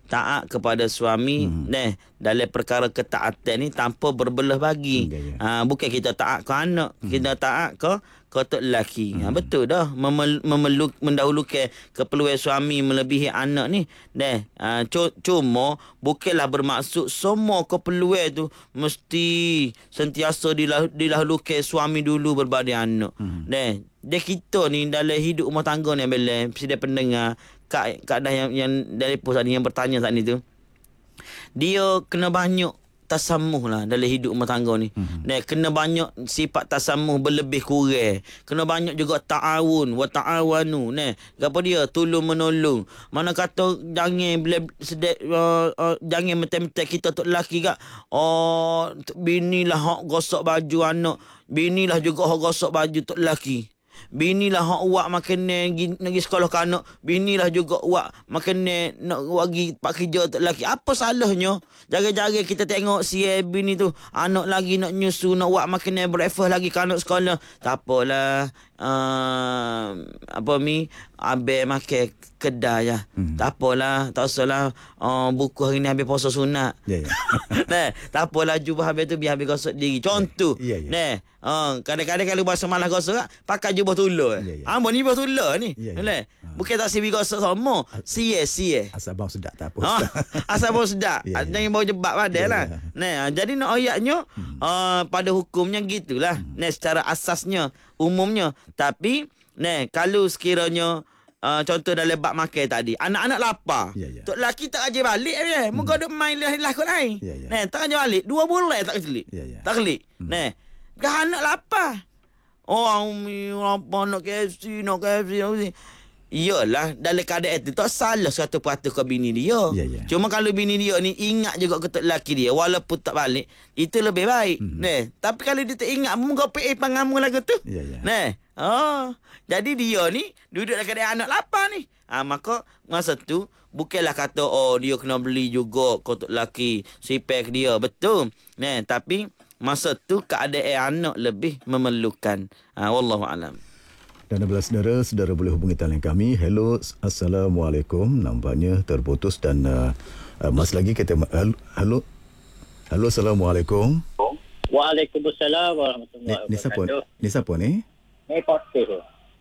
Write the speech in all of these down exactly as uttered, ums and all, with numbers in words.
taat kepada suami hmm. neh dalam perkara ketaatan ni tanpa berbelah bagi. Hmm, ha, bukan kita taat ke anak, hmm. kita taat ke ke tok lelaki. Hmm. Ha, betul dah Memel, memeluk mendahulukan keperluan suami melebihi anak ni. Neh ha, cuma bukanlah bermaksud semua keperluan tu mesti sentiasa dilah, dilahulukan suami dulu berbanding anak. Hmm. Neh dia kita ni dalam hidup rumah tangga ni bila dia pendengar kak kak dah yang yang dari pos tadi yang bertanya saat ni tu, dia kena banyak tasamuh lah dalam hidup rumah tangga ni. Mm-hmm. Nah, kena banyak sifat tasamuh berlebih kurang. Kena banyak juga ta'awun wa ta'awanu. Nah, apa dia? Tolong menolong. Mana kata jangan bila sedek uh, uh, jangan metem-metem kita tok lelaki kak. Oh, binilah hak gosok baju anak. Binilah juga hak gosok baju tok lelaki. Binilah hak uak makan pergi sekolah ke anak. Binilah juga uak makan nak pergi pak kerja tak lelaki. Apa salahnya? Jaga-jaga kita tengok si bini tu anak lagi nak nyusu, nak uak makan breakfast lagi ke anak sekolah. Tak apalah. Uh, apa mi abe makan kedai ya. Hmm. Tak apalah, tak usahlah uh, buku hari ni habis puasa sunat. Ya yeah, ya. Yeah. Nah, tak apalah jubah habis tu biar habis gosok diri. Contoh. Ya yeah, yeah, yeah. Nah, uh, kadang-kadang kalau bahasa malas gosok pakai jubah tulur. Ya yeah, yeah. Ambo ni jubah tulur ni. Ya yeah, yeah. Bukan tak sibi gosok sama. Sie sie. Asal bau sedap tak apa. Uh, asal bau sedap. Yeah, yeah. Jangan bau jebak badan yeah, lah. Yeah. Nah, jadi nak ayatnya hmm. uh, pada hukumnya gitulah. Hmm. Nah, secara asasnya umumnya. Tapi nah, kalau sekiranya uh, contoh dalam bab makan tadi, anak-anak lapar, yeah, yeah. tok lelaki tak ajar balik je. Muka hmm. duk main lah lah kot lain. Yeah, yeah. Nah, tak ajar balik dua bulan tak kelik. Yeah, yeah. Tak kelik. Hmm. Nah, kan anak lapar. Oh, umi lapar nak K F C, nak K F C, nak K F C. Iyalah, dalam keadaan itu tak salah seratus peratus ke bini dia. Yeah, yeah. Cuma kalau bini dia ni ingat juga ke tok lelaki dia walaupun tak balik, itu lebih baik. Mm-hmm. Nah, tapi kalau dia tak ingat, muka pe pangamu lagu tu. Yeah, yeah. Nah, oh, jadi dia ni duduk dalam keadaan anak lapar ni. Ah, maka masa tu bukanlah kata oh dia kena beli juga ke tok lelaki, sipek dia, betul. Nah, tapi masa tu keadaan anak lebih memerlukan. Ah, wallahu alam. Dan adalah saudara, saudara boleh hubungi talian kami. Hello, Assalamualaikum. Nampaknya terputus dan uh, uh, mas lagi kita halo, halo, halo, Assalamualaikum. Waalaikumsalam warahmatullahi wabarakatuh. Ni siapa? Ni siapa ni? Ni Potih.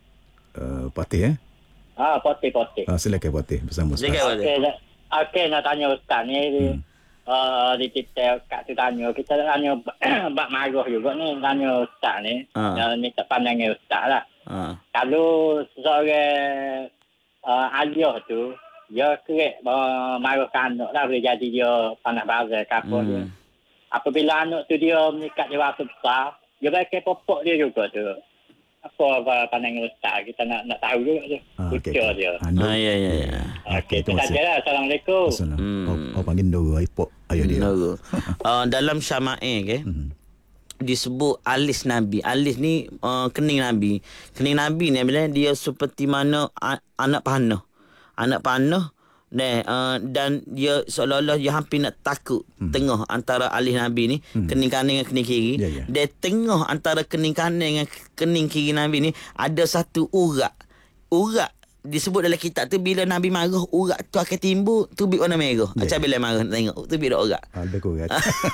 Uh, Patih eh? Ah, Potih, Potih. Ah, silakan Patih bersama Ustaz. Okey, okey nak tanya Ustaz ni. Hmm. Uh, di kita kat tu tanya, kita tanya bab marah juga ni, tanya Ustaz ni. Uh. Ni tak pandangnya Ustaz lah. Uh. Kalau seorang uh, ayah tu, dia kerek uh, marah ke anak lah, boleh jadi dia panas barai ke apa hmm. dia. Apabila anak tu dia meningkat dewasa besar, dia bakal popok dia juga tu. Apa apa pandangan Ustaz, kita nak nak tahu juga tu. Ah, okay, okay. dia. Ah, ya ya ya. Okey, terima kasih. Lah. Assalamualaikum. Assalamualaikum. Hmm. Oh, oh panggil Nurul ipok ayah dia. Nurul. uh, dalam Syama'il ke? Hmm. Disebut alis Nabi. Alis ni uh, kening Nabi. Kening Nabi ni bila dia seperti mana a- anak panah. Anak panah Nah, uh, dan dia seolah-olah dia hampir nak takut hmm. tengah antara alis Nabi ni, hmm. kening kanan dengan kening kiri. Yeah, yeah. Dia tengah antara kening kanan dengan kening kiri Nabi ni ada satu urat. Urat disebut dalam kitab tu bila Nabi marah, urat tu akan timbul tubik warna merah. Yeah. Macam bila marah tengok tubik dak urat. Ah, lebih urat.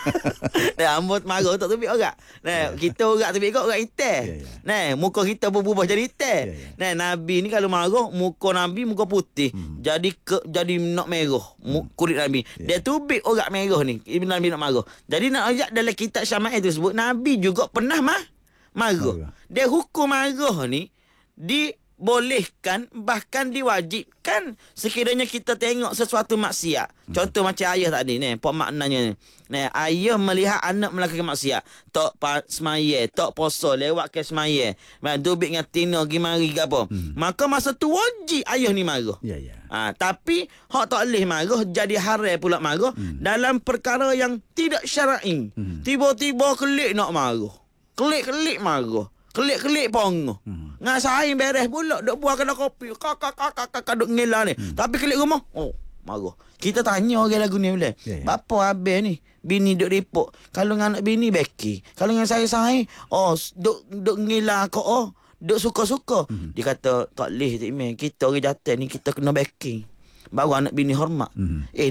Nah, ambut marah tak tubik urat. Nah, yeah. kita urat tubik urat hitam. Yeah, yeah. Nah, muka kita berubah jadi hitam. Yeah, yeah. Nah, Nabi ni kalau marah, muka Nabi muka putih. Hmm. Jadi ke jadi nak merah hmm. kulit Nabi. Yeah. Dia tubik urat merah ni bila Nabi nak marah. Jadi nak ayat dalam kitab Syama'il tu sebut Nabi juga pernah mah marah. Dia hukum marah ni di bolehkan, bahkan diwajibkan sekiranya kita tengok sesuatu maksiat. Hmm. Contoh macam ayah tadi ni, apa maknanya ni? Nah, ayah melihat anak melakukan maksiat, tok semaya, tok poso, lewat ke semaya, dubik dengan tina pergi mari ke apa. Hmm. Maka masa tu wajib ayah ni marah. Ya, ya. Ha, tapi hak tak boleh marah, jadi haram pula marah hmm. dalam perkara yang tidak syar'i. Hmm. Tiba-tiba kelik nak marah. Kelik-kelik marah. Kelik-kelik pong. Hmm. Ngan saing beres pula duk buah kena kopi. Kakak kakak kakak duk ngela ni. Hmm. Tapi kelik rumah, oh, marah. Kita tanya orang lagu ni boleh. Yeah, yeah. Bapa habis ni, bini duk repot. Kalau dengan anak bini beki. Kalau dengan saya saing, oh, duk duk ngela kok oh, duk suka-suka. Hmm. Dia kata tak leh tak iman. Kita orang jantan ni kita kena backing. Baru anak bini hormat. Hmm. Eh